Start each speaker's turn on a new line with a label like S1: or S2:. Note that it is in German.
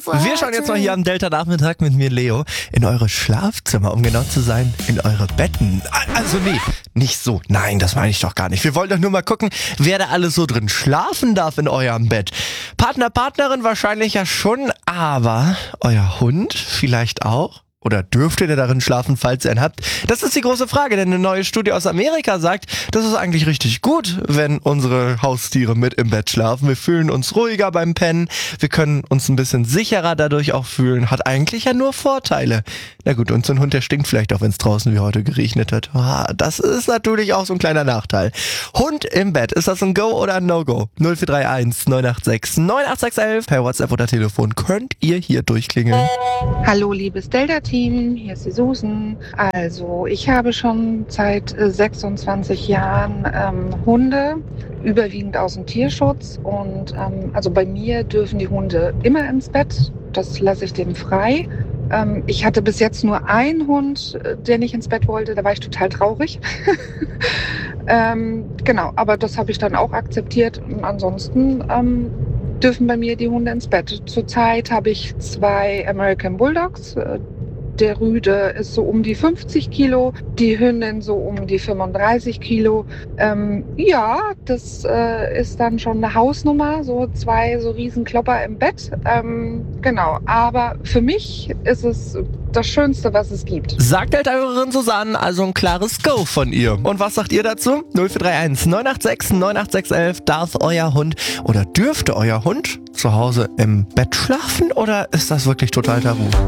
S1: Wir schauen jetzt mal hier am Delta-Nachmittag mit mir, Leo, in eure Schlafzimmer, um genau zu sein, in eure Betten. Also nee, nicht so. Nein, das meine ich doch gar nicht. Wir wollen doch nur mal gucken, wer da alles so drin schlafen darf in eurem Bett. Partner, Partnerin wahrscheinlich ja schon, aber euer Hund vielleicht auch? Oder dürft ihr darin schlafen, falls ihr einen habt? Das ist die große Frage, denn eine neue Studie aus Amerika sagt, das ist eigentlich richtig gut, wenn unsere Haustiere mit im Bett schlafen. Wir fühlen uns ruhiger beim Pennen, wir können uns ein bisschen sicherer dadurch auch fühlen. Hat eigentlich ja nur Vorteile. Na gut, und so ein Hund, der stinkt vielleicht auch, wenn es draußen wie heute geregnet hat. Das ist natürlich auch so ein kleiner Nachteil. Hund im Bett, ist das ein Go oder ein No-Go? 0431 986 98611 per WhatsApp oder Telefon könnt ihr hier durchklingeln.
S2: Hallo liebes Delta-Team, hier ist die Susan. Also ich habe schon seit 26 Jahren Hunde, überwiegend aus dem Tierschutz. Und also bei mir dürfen die Hunde immer ins Bett, das lasse ich dem frei. Ich hatte bis jetzt nur einen Hund, der nicht ins Bett wollte, da war ich total traurig. Genau, aber das habe ich dann auch akzeptiert. Und ansonsten dürfen bei mir die Hunde ins Bett. Zurzeit habe ich 2 American Bulldogs. Der Rüde ist so um die 50 Kilo, die Hündin so um die 35 Kilo. Ja, das ist dann schon eine Hausnummer, so 2 so Riesenklopper im Bett. Genau, aber für mich ist es das Schönste, was es gibt.
S1: Sagt halt eure Susanne, also ein klares Go von ihr. Und was sagt ihr dazu? 0431 986 98611. Darf euer Hund oder dürfte euer Hund zu Hause im Bett schlafen oder ist das wirklich total tabu?